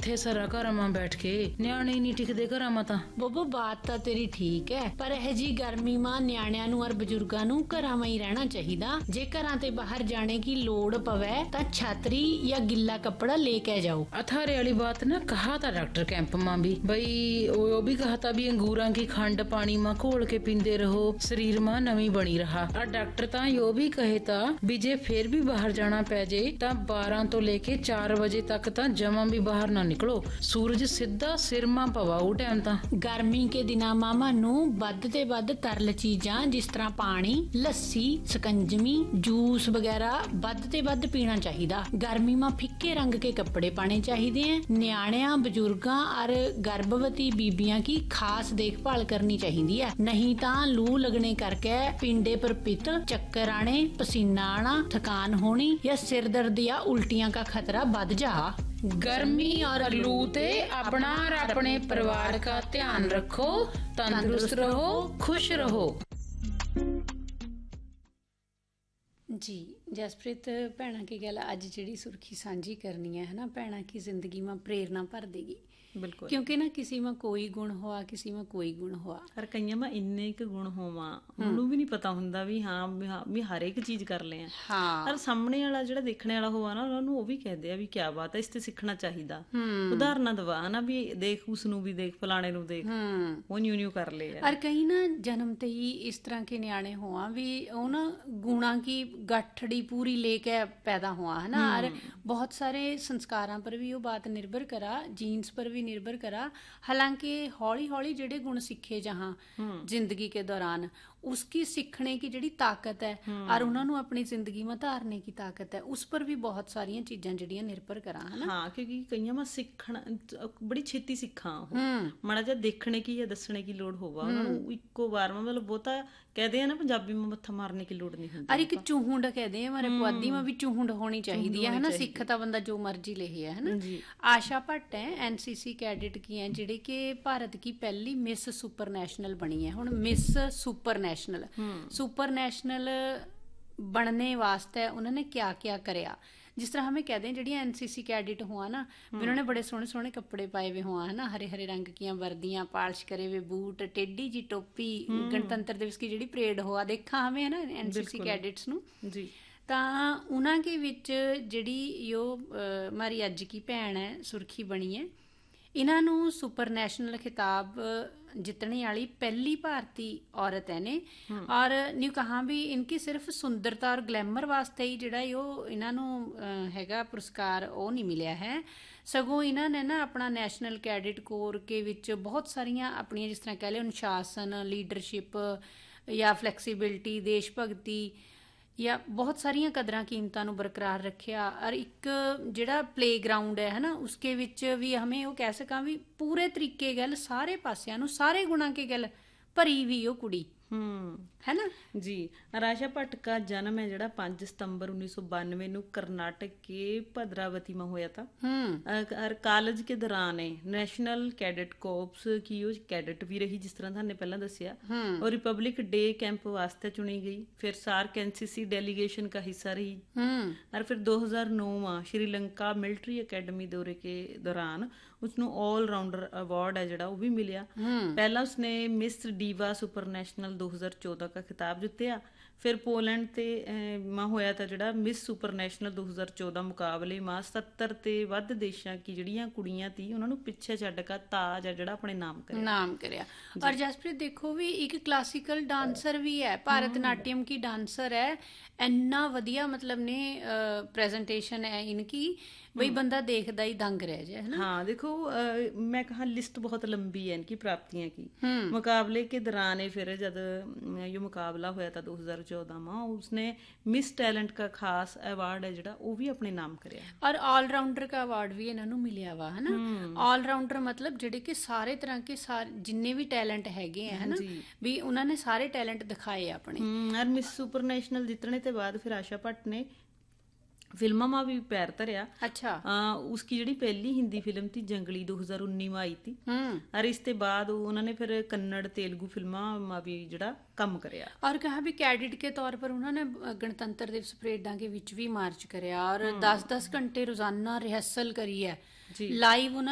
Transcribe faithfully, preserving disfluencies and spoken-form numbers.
ਕਿੱਥੇ ਸਰਾ ਘਰਾਂ ਮਾਂ ਬੈਠ ਕੇ, ਨਿਆਣੇ ਹੀ ਨਹੀਂ ਟਿਕਦੇ ਘਰਾਂ ਮਾਂ ਤਾਂ। ਬੱਬੂ ਬਾਤ ਤਾਂ ਤੇਰੀ ਠੀਕ ਹੈ, ਪਰ ਇਹ ਜੀ ਗਰਮੀ ਮਾਂ ਨਿਆਣਿਆਂ ਨੂੰ ਔਰ ਬਜ਼ੁਰਗਾਂ ਨੂੰ ਘਰਾਂ ਮਾਂ ਹੀ ਰਹਿਣਾ ਚਾਹੀਦਾ। ਜੇ ਘਰਾਂ ਤੇ ਬਾਹਰ ਜਾਣੇ की लोड़ पवे ਤਾਂ छतरी या गिल्ला कपड़ा लेके जाओ। अथारे वाली बात ना कहा था डॉक्टर कैंप मां भी, भाई वो भी कहा था भी अंगूरा की खंड पानी मां घोल के पींदे रहो, शरीर मां नवी बनी रहा। और डॉक्टर ता यो भी कहे था भी जे फिर भी बाहर जाना पै जे ता बारह तो लेके चार बजे तक ता जमा भी बाहर ना निकलो, सूरज सीधा सिर मां पवाऊ टाइम ता। गर्मी के दिना मामा नू ਵੱਧ ਤੇ ਵੱਧ ਤਰਲ ਚੀਜ਼ਾਂ ਜਿਸ ਤਰ੍ਹਾਂ ਪਾਣੀ, ਲੱਸੀ, ਸਕੰਜਮੀ, ਜੂਸ ਵਗੈਰਾ ਵੱਧ ਤੇ ਵੱਧ ਪੀਣਾ ਚਾਹੀਦਾ। ਗਰਮੀ ਮਾਂ ਫਿੱਕੇ ਰੰਗ ਕੇ ਕੱਪੜੇ ਪਾਣੇ ਚਾਹੀਦੇ ਐ। ਨਿਆਣਿਆਂ, ਬਜ਼ੁਰਗਾਂ और गर्भवती बीबियां की खास देखभाल करनी चाहिए है, नहीं तो लू लगने करके पिंडे पर पित्त, चक्कर आने, पसीना आना, थकान होनी या सिर दर्द या उल्टियां का खतरा बढ़ जा। गर्मी और लू ते अपना और अपने परिवार का ध्यान रखो, तंदुरुस्त रहो, खुश रहो। जी जसप्रीत भैणा की गल अज जिहड़ी सुर्खी सांझी करनी है ना, भैणा की जिंदगी में प्रेरणा भर देगी। बिल्कुल, क्योंकि ना किसी में कोई गुण होआ, किसी में कोई गुण होआ, पर कईयां में इन्ने क गुण होवा उन्होंने भी नहीं पता हुंदा भी हाँ भी हर एक चीज कर ले। हाँ, और सामने वाला जिहड़ा देखने वाला होवा ना उन्होंने वो भी कहदे आ भी क्या बात है, इस ते सीखना चाहिदा। उदाहरण दवा ना भी देख उसनू भी देख, फलाणे नू देख, वो न्यू न्यू कर ले। और कई ना जन्म ते ही इस तरह के न्याणे होआ भी वो ना गुणा की गठड़ी पूरी लेके पैदा हुआ है ना। और बहुत सारे संस्कारां पर भी वो बात निर्भर करा, जीन्स पर भी निर्भर करा। हालांकि हौली हौली जेडे गुण सीखे जहां जिंदगी के दौरान उसकी सीखने की जेडी ताकत है और उन्होंने अपनी जिंदगी में धारने की ताकत है, उस पर भी बहुत सारिया चीजां जेडियां निर्भर करा है ना। हाँ, क्योंकि कईयां में सीखना बड़ी छेती सीखा माड़ा जा देखने की या दसने की लोड़ होवा उन्होंने इक्को बार में, मतलब बहुता कहते हैं ना पंजाबी में मत्था मारने की लोड़ नहीं होती। अरे एक चूहुंड कहते हैं हमारे पुआधी में भी चूहुंड होनी चाहिए है ना। सीखता बंदा जो मर्जी ले है ना। आशा भट्ट है एनसीसी कैडेट की है जिहड़ी कि भारत की पहली मिस सुपर नेशनल बनी है। हुण miss super national super national बनने वास्ते उन्होंने क्या क्या करया, जिस तरह हमें कहते हैं जड़ियाँ एनसीसी कैडेट हुआ ना भी उन्होंने बड़े सोहने सोहने कपड़े पाए हुए हुआ है ना, हरे हरे रंग की वर्दियां, पालिश करे हुए बूट, टेढ़ी जी टोपी, गणतंत्र दिवस की जिहड़ी परेड हुआ देखा हमें है ना एनसीसी कैडेट्स नू जी। ਤਾਂ ਉਹਨਾਂ के विच ਜਿਹੜੀ यो हमारी अज की भैन है सुरखी बनी है, इन्हां नू सुपर नैशनल खिताब जितने वाली पहली भारतीय औरत है ने। और न्यू कहा भी इनकी सिर्फ सुंदरता और ग्लैमर वास्ते ही जिहड़ा यो इन्हां नू हैगा पुरस्कार वो नहीं मिलिया है, सगों इन्हां ने ना अपना नैशनल कैडेट कोर के विच बहुत सारियां अपनियां जिस तरह कह लो अनुशासन, लीडरशिप या फ्लैक्सीबिलिटी, देश भगती या बहुत सारिया कदरां कीमतां नूं बरकरार रखिया। और एक जिहड़ा प्ले ग्राउंड है ना उसके विच भी हमें वो कह सकां भी पूरे तरीके गल सारे पासियां नूं सारे गुणां के गल भरी भी वो कुड़ी है ना जी। आशा भट्ट का जन्म है जिहड़ा पांच सितंबर उन्नीस सौ बानवे नूं कर्नाटक के भद्रावती में होया था। और कॉलेज के दौरान है नेशनल कैडेट कोर्प्स की वो कैडेट भी रही जिस तरह थाने पहला दसिया, और रिपब्लिक डे कैंप वास्ते चुनी गई, फिर सार्क एनसीसी डेलीगेशन का हिस्सा रही। और फिर दो हज़ार नौ में श्रीलंका मिलिट्री अकेडमी दौरे के दौरान उसनू ऑल राउंडर अवार्ड है जिहड़ा वो भी मिलिया। पहला उसने मिस डीवा सुपर नेशनल दो हज़ार चौदह का खिताब जितया, फिर पोलैंड ते मां होया था जिहड़ा मिस सुपर नेशनल दो हज़ार चौदह मुकाबले मां सत्तर ते वध देशां की जिहड़ियां कुड़ियां थी उन्हां नूं पिछे छड्ड के ताज है जिहड़ा अपने नाम करया नाम करया। और जसप्रीत देखो भी एक क्लासिकल डांसर भी है, भारतनाट्यम की डांसर है, इन्ना वधिया मतलब ने प्रेजेंटेशन है इनकी भाई बंदा देखदा ही दंग रह जाए है ना। हाँ देखो आ, मैं कहा लिस्ट बहुत लंबी है इनकी प्राप्तियां की। मुकाबले के दौरान है फिर जब ये मुकाबला होया था दो हज़ार चौदह में उसने मिस टैलेंट का खास अवार्ड है जिहड़ा वो भी अपने नाम करया। और ऑलराउंडर का अवार्ड भी इन्हां नूं मिलिया वा है ना। ऑलराउंडर मतलब जिहड़े कि सारे तरह के सारे जिन्ने भी टैलेंट हैगे है ना भी उन्होंने सारे टैलेंट दिखाए अपने। और मिस सुपर नेशनल जितने के बाद फिर आशा भट्ट ने फिल्मां में भी पैर धरिया। अच्छा आ, उसकी जिहड़ी पहली हिंदी फिल्म थी जंगली दो हज़ार उन्नीस में आई थी। और इसके बाद उन्होंने फिर कन्नड़ तेलुगु फिल्मां में भी जिहड़ा काम करया। और कहा भी कैडेट के तौर पर उन्होंने गणतंत्र दिवस परेडां के विच भी मार्च करया और दस दस घंटे रोजाना रिहर्सल करी है लाइव।